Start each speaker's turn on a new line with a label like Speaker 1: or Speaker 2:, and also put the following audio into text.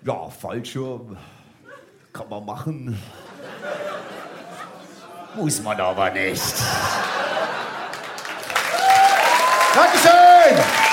Speaker 1: Ja, Fallschirm kann man machen. Muss man aber nicht. Dankeschön!